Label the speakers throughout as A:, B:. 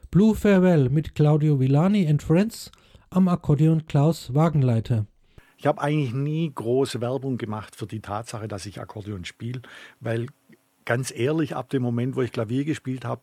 A: Blue Farewell mit Claudio Villani and Friends, am Akkordeon Klaus Wagenleiter.
B: Ich habe eigentlich nie große Werbung gemacht für die Tatsache, dass ich Akkordeon spiele, weil ganz ehrlich, ab dem Moment, wo ich Klavier gespielt habe,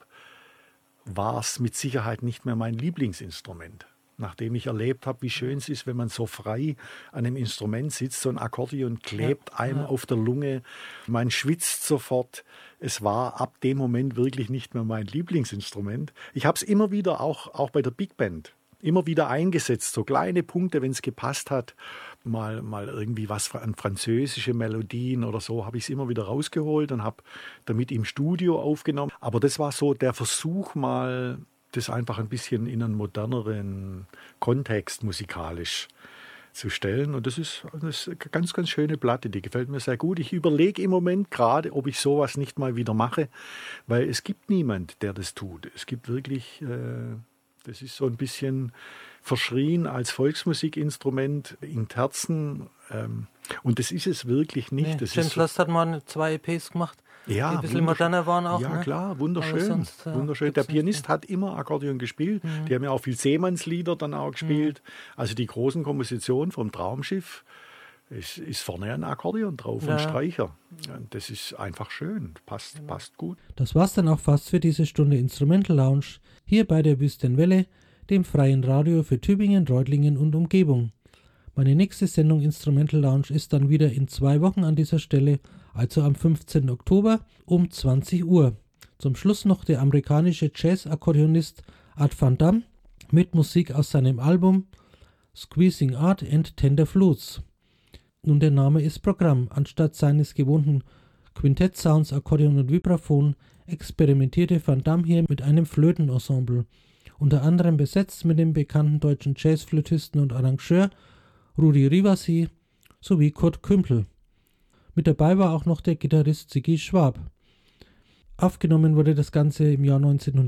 B: war es mit Sicherheit nicht mehr mein Lieblingsinstrument. Nachdem ich erlebt habe, wie schön es ist, wenn man so frei an einem Instrument sitzt, so ein Akkordeon klebt einem auf der Lunge, man schwitzt sofort. Es war ab dem Moment wirklich nicht mehr mein Lieblingsinstrument. Ich habe es immer wieder, auch bei der Big Band, immer wieder eingesetzt, so kleine Punkte, wenn es gepasst hat. Mal irgendwie was an französische Melodien oder so, habe ich es immer wieder rausgeholt und habe damit im Studio aufgenommen. Aber das war so der Versuch mal, das einfach ein bisschen in einen moderneren Kontext musikalisch zu stellen. Und das ist eine ganz, ganz schöne Platte, die gefällt mir sehr gut. Ich überlege im Moment gerade, ob ich sowas nicht mal wieder mache, weil es gibt niemand, der das tut. Es gibt wirklich, das ist so ein bisschen verschrien als Volksmusikinstrument in Terzen. Und das ist es wirklich nicht.
A: Nee, James Last hat mal 2 EPs gemacht,
B: ja,
A: die ein bisschen moderner waren auch.
B: Ja,
A: ne?
B: klar, wunderschön.
A: Sonst,
B: wunderschön. Der Pianist hat immer Akkordeon gespielt. Die haben ja auch viel Seemannslieder dann auch gespielt. Also die großen Kompositionen vom Traumschiff, ist vorne ein Akkordeon drauf, ein Streicher. Das ist einfach schön, passt gut.
A: Das war's dann auch fast für diese Stunde Instrumental Lounge, hier bei der Wüstenwelle, dem freien Radio für Tübingen, Reutlingen und Umgebung. Meine nächste Sendung Instrumental Lounge ist dann wieder in 2 Wochen an dieser Stelle, also am 15. Oktober um 20 Uhr. Zum Schluss noch der amerikanische Jazz-Akkordeonist Art Van Damme mit Musik aus seinem Album Squeezing Art and Tender Flutes. Nun, der Name ist Programm. Anstatt seines gewohnten Quintett-Sounds, Akkordeon und Vibraphon experimentierte Van Damme hier mit einem Flötenensemble, unter anderem besetzt mit dem bekannten deutschen Jazzflötisten und Arrangeur Rudi Rivasi sowie Kurt Kümpel. Mit dabei war auch noch der Gitarrist Ziggy Schwab. Aufgenommen wurde das Ganze im Jahr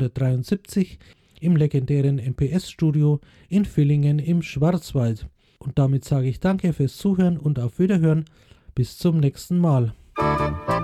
A: 1973 im legendären MPS-Studio in Villingen im Schwarzwald. Und damit sage ich danke fürs Zuhören und auf Wiederhören. Bis zum nächsten Mal.